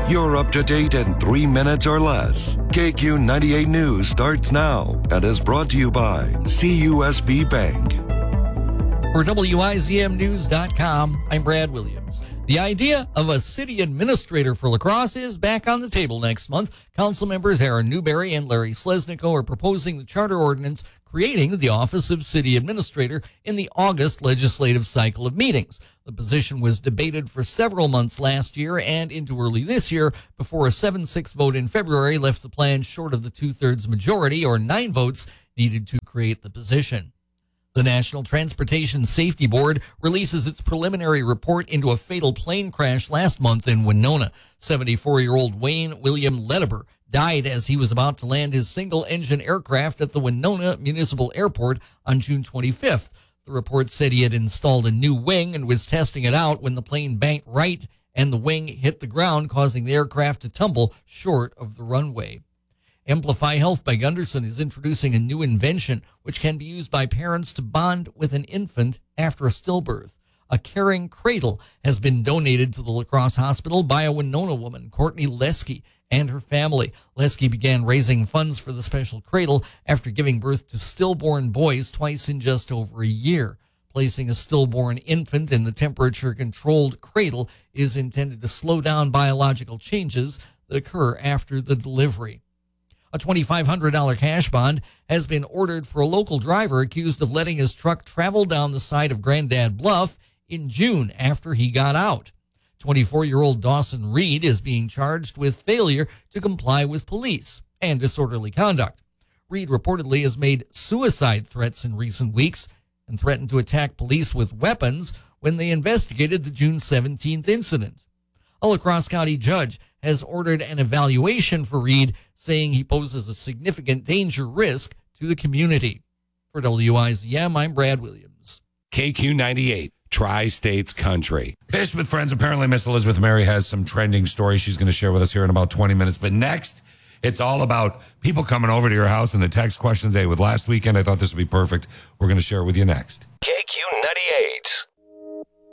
You're up to date in 3 minutes or less. KQ 98 News starts now and is brought to you by CUSB Bank. For WIZMnews.com, I'm Brad Williams. The idea of a city administrator for La Crosse is back on the table next month. Council members Aaron Newberry and Larry Slesnico are proposing the charter ordinance creating the office of city administrator in the August legislative cycle of meetings. The position was debated for several months last year and into early this year before a 7-6 vote in February left the plan short of the 2/3 majority, or 9 votes, needed to create the position. The National Transportation Safety Board releases its preliminary report into a fatal plane crash last month in Winona. 74-year-old Wayne William Ledbetter died as he was about to land his single-engine aircraft at the Winona Municipal Airport on June 25th. The report said he had installed a new wing and was testing it out when the plane banked right and the wing hit the ground, causing the aircraft to tumble short of the runway. Amplify Health by Gunderson is introducing a new invention which can be used by parents to bond with an infant after a stillbirth. A caring cradle has been donated to the La Crosse Hospital by a Winona woman, Courtney Lesky, and her family. Lesky began raising funds for the special cradle after giving birth to stillborn boys twice in just over a year. Placing a stillborn infant in the temperature-controlled cradle is intended to slow down biological changes that occur after the delivery. A $2,500 cash bond has been ordered for a local driver accused of letting his truck travel down the side of Grandad Bluff in June after he got out. 24-year-old Dawson Reed is being charged with failure to comply with police and disorderly conduct. Reed reportedly has made suicide threats in recent weeks and threatened to attack police with weapons when they investigated the June 17th incident. A La Crosse County judge has ordered an evaluation for Reed, saying he poses a significant danger risk to the community. For WIZM, I'm Brad Williams. KQ 98, Tri-States Country. Fish with Friends. Apparently, Miss Elizabeth Mary has some trending stories she's going to share with us here in about 20 minutes. But next, it's all about people coming over to your house and the text questions day. With last weekend, I thought this would be perfect. We're going to share it with you next.